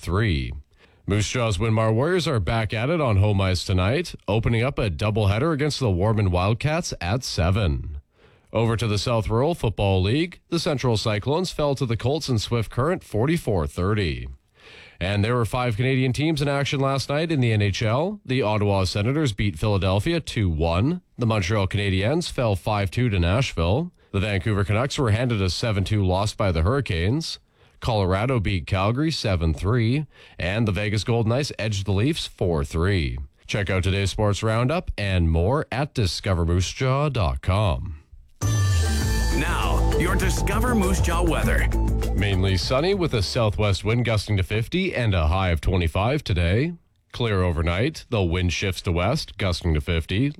3. Moose Jaw's Winmar Warriors are back at it on home ice tonight, opening up a doubleheader against the Warman Wildcats at 7. Over to the South Rural Football League, the Central Cyclones fell to the Colts in Swift Current 44-30. And there were 5 Canadian teams in action last night in the NHL. The Ottawa Senators beat Philadelphia 2-1. The Montreal Canadiens fell 5-2 to Nashville. The Vancouver Canucks were handed a 7-2 loss by the Hurricanes. Colorado beat Calgary 7-3, and the Vegas Golden Knights edged the Leafs 4-3. Check out today's sports roundup and more at discovermoosejaw.com. Now, your Discover Moose Jaw weather. Mainly sunny with a southwest wind gusting to 50 and a high of 25 today. Clear overnight. The wind shifts to west, gusting to 50.